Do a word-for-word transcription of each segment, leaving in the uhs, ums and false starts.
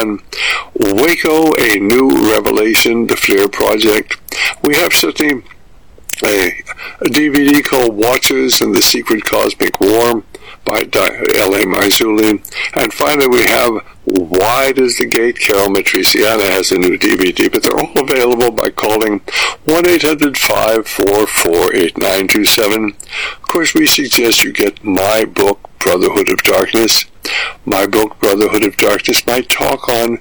Plan, Waco, A New Revelation, The FLIR Project. We have certainly a, a D V D called Watchers and the Secret Cosmic War by L A Marzulli. And finally we have Wide as the Gate. Carol Matriciana has a new D V D, but they're all available by calling one eight hundred, five four four, eight nine two seven. Of course, we suggest you get my book, Brotherhood of Darkness. My book, Brotherhood of Darkness, my talk on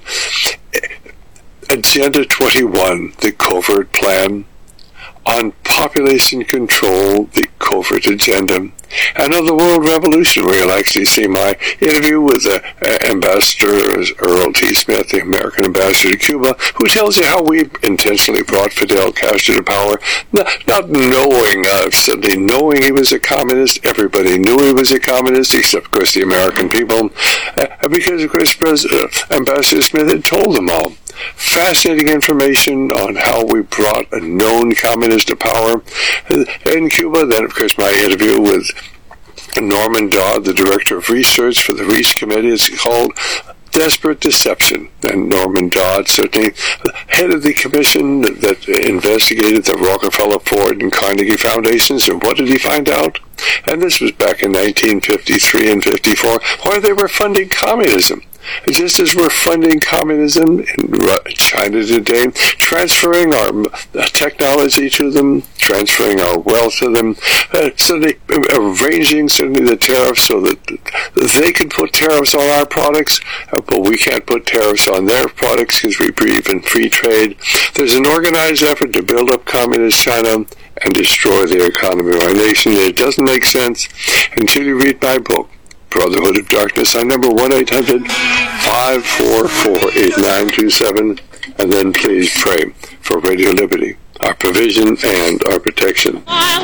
Agenda twenty-one, the covert plan, on population control, the covert agenda, and on the world revolution, where you'll actually see my interview with uh, Ambassador Earl T. Smith, the American ambassador to Cuba, who tells you how we intentionally brought Fidel Castro to power, not, not knowing, uh, suddenly knowing he was a communist. Everybody knew he was a communist, except, of course, the American people, uh, because, of course, President, uh, Ambassador Smith had told them all. Fascinating information on how we brought a known communist to power in Cuba. Then, of course, my interview with Norman Dodd, the director of research for the Reach Committee. It's called Desperate Deception. And Norman Dodd, certainly head of the commission that, that investigated the Rockefeller, Ford, and Carnegie Foundations. And what did he find out? And this was back in nineteen fifty-three and fifty-four, why they were funding communism. Just as we're funding communism in China today, transferring our technology to them, transferring our wealth to them, uh, so they arranging certainly the tariffs so that they can put tariffs on our products, uh, but we can't put tariffs on their products because we believe in free trade. There's an organized effort to build up communist China and destroy the economy of our nation. It doesn't make sense until you read my book, Brotherhood of Darkness, on number one eight hundred, five four four, eight nine two seven, and then please pray for Radio Liberty, our provision and our protection.